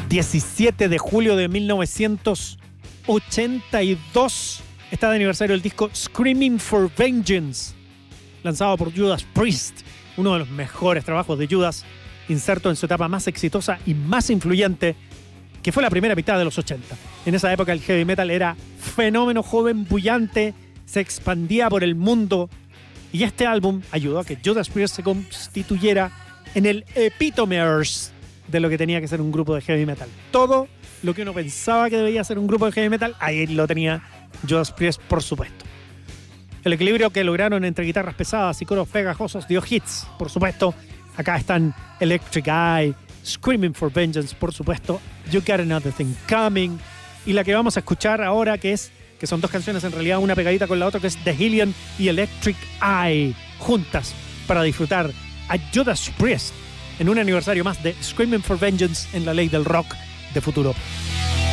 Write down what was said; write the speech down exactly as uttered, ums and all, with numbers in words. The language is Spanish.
diecisiete de julio de mil novecientos ochenta y dos está de aniversario el disco Screaming for Vengeance, lanzado por Judas Priest, uno de los mejores trabajos de Judas, inserto en su etapa más exitosa y más influyente, que fue la primera mitad de los ochenta. En esa época el heavy metal era fenómeno joven, bullante, se expandía por el mundo, y este álbum ayudó a que Judas Priest se constituyera en el epítomers de lo que tenía que ser un grupo de heavy metal. Todo lo que uno pensaba que debía ser un grupo de heavy metal, ahí lo tenía Judas Priest, por supuesto. El equilibrio que lograron entre guitarras pesadas y coros pegajosos dio hits, por supuesto. Acá están Electric Eye, Screaming for Vengeance, por supuesto, You Got Another Thing Coming, y la que vamos a escuchar ahora, que es que son dos canciones en realidad, una pegadita con la otra, que es The Hellion y Electric Eye, juntas para disfrutar a Judas Priest en un aniversario más de Screaming for Vengeance en la ley del rock de futuro.